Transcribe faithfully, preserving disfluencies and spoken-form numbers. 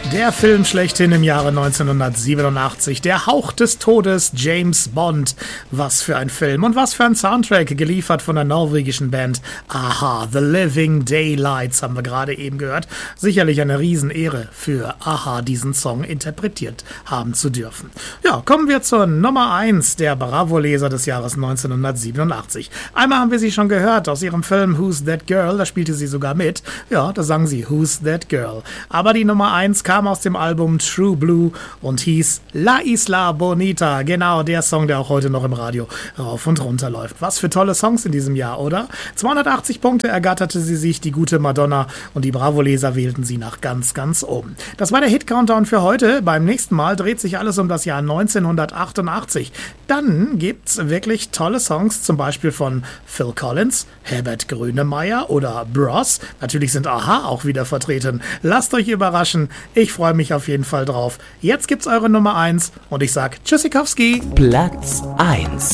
Der Film schlechthin im Jahre neunzehnhundertsiebenundachtzig, der Hauch des Todes, James Bond. Was für ein Film und was für ein Soundtrack, geliefert von der norwegischen Band a-ha. The Living Daylights haben wir gerade eben gehört. Sicherlich eine Riesenehre für a-ha, diesen Song interpretiert haben zu dürfen. Ja, kommen wir zur Nummer eins der Bravo-Leser des Jahres neunzehnhundertsiebenundachtzig. Einmal haben wir sie schon gehört aus ihrem Film Who's That Girl, da spielte sie sogar mit. Ja, da sang sie Who's That Girl. Aber die Nummer eins kam aus dem Album True Blue und hieß La Isla Bonita. Genau, der Song, der auch heute noch im Radio rauf und runter läuft. Was für tolle Songs in diesem Jahr, oder? zweihundertachtzig Punkte ergatterte sie sich, die gute Madonna, und die Bravo-Leser wählten sie nach ganz, ganz oben. Das war der Hit-Countdown für heute. Beim nächsten Mal dreht sich alles um das Jahr neunzehnhundertachtundachtzig. Dann gibt's wirklich tolle Songs, zum Beispiel von Phil Collins, Herbert Grönemeyer oder Bros. Natürlich sind a-ha auch wieder vertreten. Lasst euch überraschen. Ich freue mich auf jeden Fall drauf. Jetzt gibt's eure Nummer eins und ich sag Tschüssikowski. Platz eins.